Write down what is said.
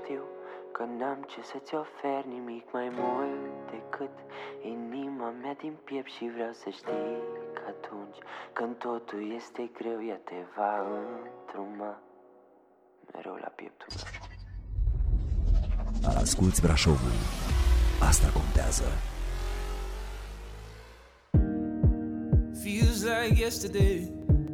știu că n-am ce să-ți ofer nimic mai mult decât inima mea din piept. Și vreau să știi că atunci când totul este greu, ea te va întruma mereu la pieptul meu. Asculți Brașovul. Asta contează. Feels like yesterday,